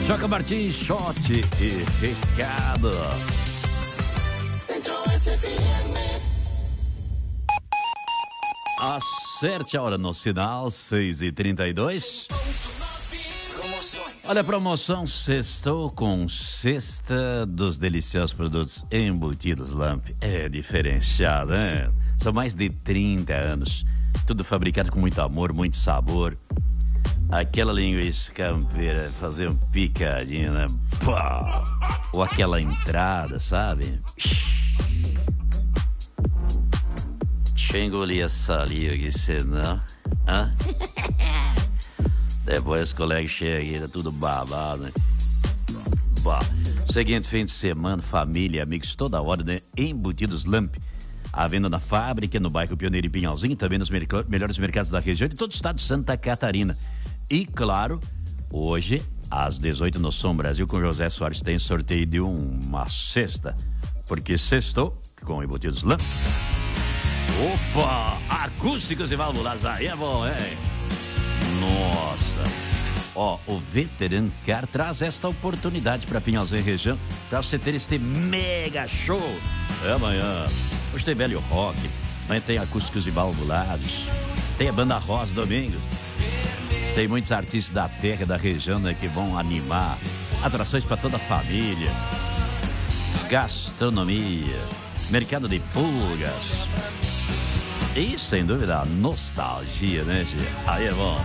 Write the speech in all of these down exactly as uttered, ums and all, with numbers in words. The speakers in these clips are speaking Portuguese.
Joca Martins, shot e recado. Centro-Oeste F M. Acerte a hora no sinal, seis e trinta e dois. Olha a promoção Sextou com cesta dos deliciosos produtos embutidos Lamp. É diferenciado, né? São mais de trinta anos. Tudo fabricado com muito amor, muito sabor. Aquela linguiça campeira, fazer um picadinho, né? Pá! Ou aquela entrada, sabe? Deixa eu engolir a saliva aqui, senão... Hã? Depois os colegas chegam aqui, tá tudo babado, né? Bom, seguinte fim de semana, família, amigos, toda hora, né? Embutidos Lamp. À venda na fábrica, no bairro Pioneiro em Pinhalzinho, também nos melhores mercados da região e de todo o estado de Santa Catarina. E, claro, hoje, às dezoito no Som Brasil, com José Soares, tem sorteio de uma cesta. Porque sextou com embutidos Lamp. Opa! Acústicos e valvulados, aí é bom, hein? Nossa! Ó, o Veteran Car traz esta oportunidade para Pinhalzinho e região, para você ter este mega show. É amanhã. Hoje tem velho rock, amanhã tem acústicos e valvulados, tem a banda Rosa Domingos, tem muitos artistas da terra, da região, né, que vão animar, atrações para toda a família, gastronomia, mercado de pulgas e, sem dúvida, a nostalgia, né, gente? Aí é bom.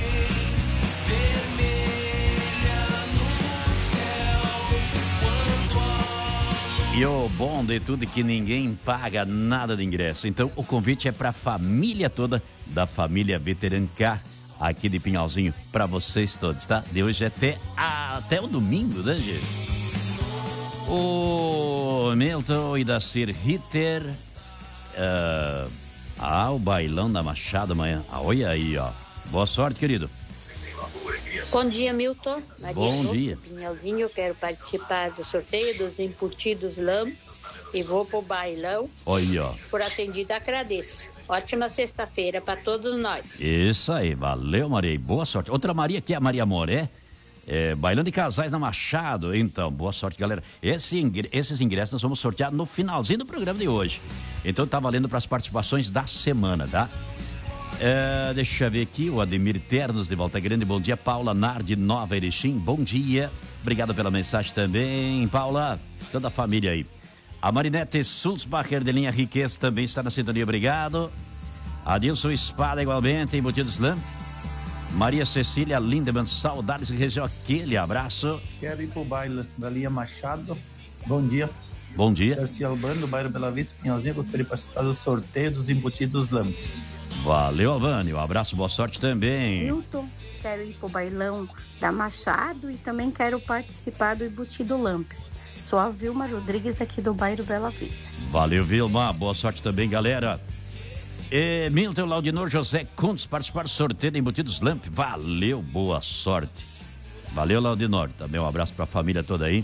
E o bom de tudo é que ninguém paga nada de ingresso. Então, o convite é para a família toda da família Veteran Car, aqui de Pinhalzinho, para vocês todos, tá? De hoje até, até o domingo, né, gente? O Milton e da Sir Ritter. Uh, ah, o bailão da Machado amanhã. Ah, olha aí, ó. Boa sorte, querido. Bom dia, Milton. Maria Bom Couto, dia. Pinhalzinho, eu quero participar do sorteio dos embutidos Lamp e vou pro bailão. Olha, ó. Por atendido, agradeço. Ótima sexta-feira para todos nós. Isso aí, valeu, Maria, e boa sorte. Outra Maria aqui, a Maria Moré, é, bailando de casais na Machado. Então, boa sorte, galera. Esse, esses ingressos nós vamos sortear no finalzinho do programa de hoje. Então tá valendo para as participações da semana, tá? É, deixa eu ver aqui, o Ademir Ternos de Volta Grande, bom dia. Paula Nardi, Nova Erechim, bom dia. Obrigado pela mensagem também, Paula, toda a família aí. A Marinete Sulzbacher de Linha Riqueza também está na sintonia, obrigado. Adilson Espada igualmente, embutidos Lamp. Maria Cecília Lindemann, saudades de região, aquele abraço. Quero ir pro baile da Linha Machado, bom dia. Bom dia. Garcia Albano, do bairro Bela Vista, Pinhalzinho, gostaria de participar do sorteio dos embutidos Lamps. Valeu, Alvânio, um abraço, boa sorte também. Milton, quero ir pro bailão da Machado e também quero participar do embutido Lamps. Sou a Vilma Rodrigues aqui do bairro Bela Vista. Valeu, Vilma, boa sorte também, galera. E Milton Laudinor José Kuntz participar do sorteio de embutidos Lamp. Valeu, boa sorte. Valeu, Laudinor, também um abraço pra família toda aí.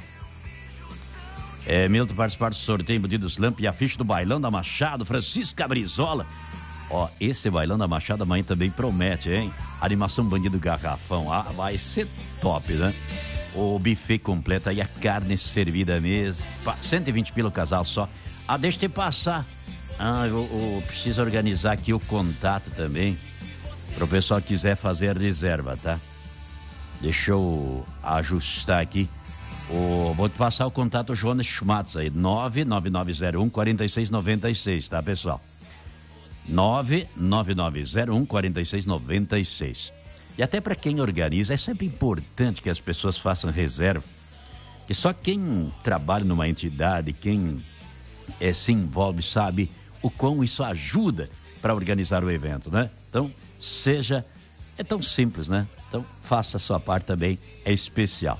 É, Milton participar do sorteio embutidos Lamp e a ficha do bailão da Machado, Francisca Brizola. Ó, esse bailão da Machado amanhã também promete, hein? Animação Bandido Garrafão, ah, vai ser top, né? O buffet completo aí, a carne servida mesmo, cento e vinte pelo casal só. Ah, deixa eu passar. Ah, eu, eu preciso organizar aqui o contato também, pro pessoal que quiser fazer a reserva, tá? Deixa eu ajustar aqui. O, vou te passar o contato Jonas Schmatz aí, nove nove nove zero um quatro seis nove seis, tá, pessoal? nove nove nove zero um quatro seis nove seis. E até para quem organiza, é sempre importante que as pessoas façam reserva. Que só quem trabalha numa entidade, quem é, se envolve, sabe o quão isso ajuda para organizar o evento, né? Então, seja... É tão simples, né? Então, faça a sua parte também, é especial.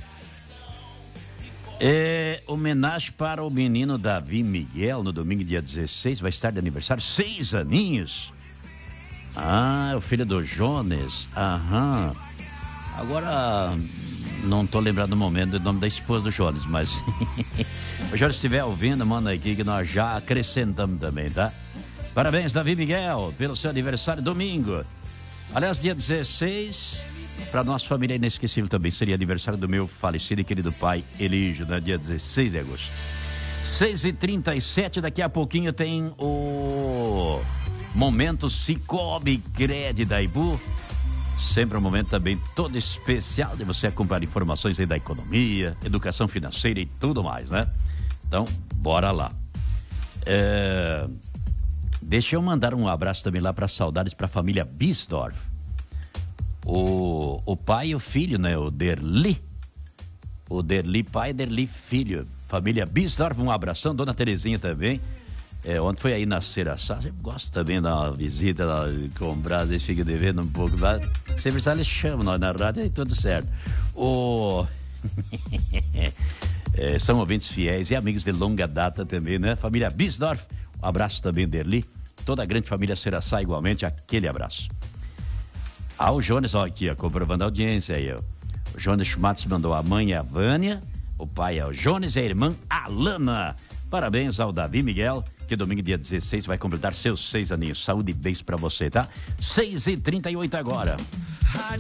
É, homenagem para o menino Davi Miguel, no domingo, dia dezesseis, vai estar de aniversário, seis aninhos. Ah, o filho do Jones, aham. Agora, não tô lembrando no momento do nome da esposa do Jones, mas o Jones estiver ouvindo, manda aqui que nós já acrescentamos também, tá? Parabéns, Davi Miguel, pelo seu aniversário domingo. Aliás, dia dezesseis, Para nossa família inesquecível também, seria aniversário do meu falecido e querido pai, Elígio, no dia dezesseis de agosto. seis e trinta e sete, daqui a pouquinho tem o Momento Cicobi Cred da Ibu. Sempre um momento também todo especial de você acompanhar informações aí da economia, educação financeira e tudo mais, né? Então, bora lá. É... Deixa eu mandar um abraço também lá para saudades para a família Bisdorf. O, o pai e o filho, né? O Derli. O Derli pai e Derli filho. Família Bisdorf, um abração. Dona Terezinha também. É, ontem foi aí na Ceraçá. Eu gosto também de dar uma visita lá, comprar, às vezes fica devendo um pouco lá. Sempre eles chamam nós na rádio e tudo certo. O... é, são ouvintes fiéis e amigos de longa data também, né? Família Bisdorf, um abraço também, Derli. Toda a grande família Ceraçá igualmente, aquele abraço. Ah, o Jones, ó, aqui, ó, comprovando a audiência aí, ó. O Jones Schmatz mandou a mãe é a Vânia, o pai é o Jones e a irmã Alana. Parabéns ao Davi Miguel, que domingo, dia dezesseis, vai completar seus seis aninhos. Saúde e beijo pra você, tá? seis e trinta e oito agora.